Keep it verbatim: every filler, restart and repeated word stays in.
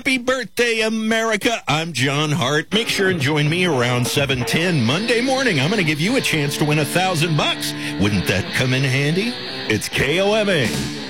Happy birthday, America. I'm John Hart. Make sure and join me around seven ten Monday morning. I'm going to give you a chance to win a thousand bucks. Wouldn't that come in handy? It's K O M A.